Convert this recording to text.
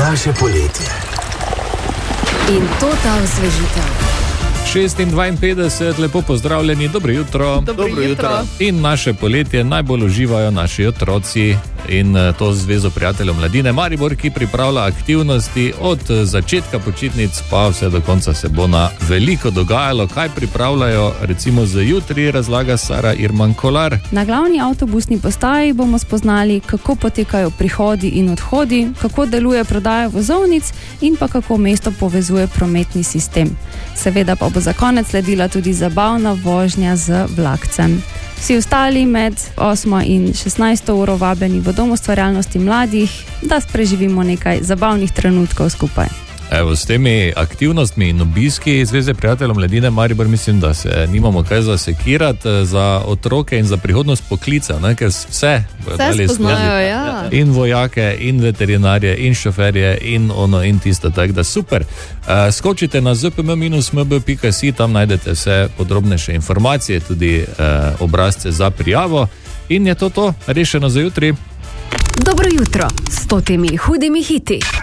naše poletje. In to ta osvežitev. 6:52, lepo pozdravljeni, dobro jutro. Dobro jutro. In naše poletje najbolj uživajo naši otroci in to Zvezo prijateljev mladine Maribor, ki pripravlja aktivnosti od začetka počitnic pa vse do konca se bo na veliko dogajalo. Kaj pripravljajo recimo za jutri, razlaga Sara Irman Kolar. Na glavni avtobusni postaji bomo spoznali, kako potekajo prihodi in odhodi, kako deluje prodaja vozovnic in pa kako mesto povezuje prometni sistem. Seveda pa bo za konec sledila tudi zabavna vožnja z vlakcem. Vsi ostali med 8 in 16 uro vabljeni v Dom ustvarjalnosti mladih, da preživimo nekaj zabavnih trenutkov skupaj. Evo, s temi aktivnostmi in obiski Zveze prijateljev mladine Maribor mislim, da se nimamo kaj zasekirati za otroke in za prihodnost poklica, ne? Ker vse spoznajo, ja. In vojake, in veterinarje, in šoferje, in ono, in tisto, tako da super. Skočite na zpm-mb.si, tam najdete vse podrobnejše informacije, tudi obrazce za prijavo in je to rešeno za jutri. Dobro jutro s temi hudimi hiti.